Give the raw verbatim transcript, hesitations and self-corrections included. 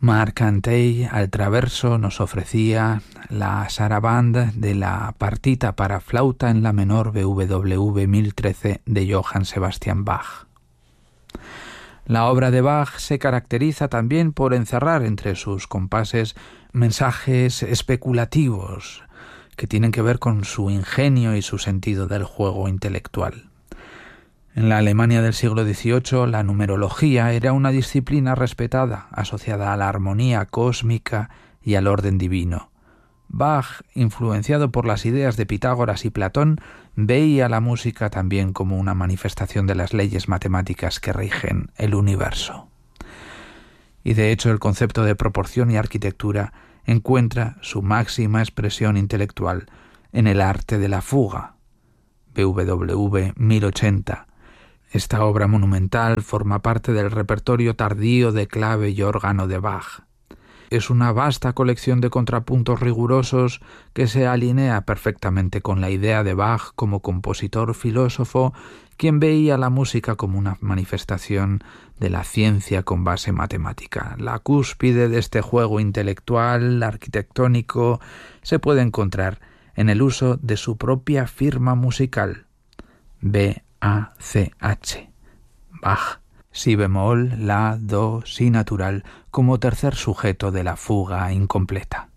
Marc Antey al traverso nos ofrecía la sarabande de la partita para flauta en la menor B W V mil trece de Johann Sebastian Bach. La obra de Bach se caracteriza también por encerrar entre sus compases mensajes especulativos que tienen que ver con su ingenio y su sentido del juego intelectual. En la Alemania del siglo dieciocho, la numerología era una disciplina respetada, asociada a la armonía cósmica y al orden divino. Bach, influenciado por las ideas de Pitágoras y Platón, veía la música también como una manifestación de las leyes matemáticas que rigen el universo. Y de hecho el concepto de proporción y arquitectura encuentra su máxima expresión intelectual en el arte de la fuga, B W V mil ochenta. Esta obra monumental forma parte del repertorio tardío de clave y órgano de Bach. Es una vasta colección de contrapuntos rigurosos que se alinea perfectamente con la idea de Bach como compositor filósofo, quien veía la música como una manifestación de la ciencia con base matemática. La cúspide de este juego intelectual, arquitectónico, se puede encontrar en el uso de su propia firma musical, B A C H, Bach, si bemol, la, do, si natural, como tercer sujeto de la fuga incompleta.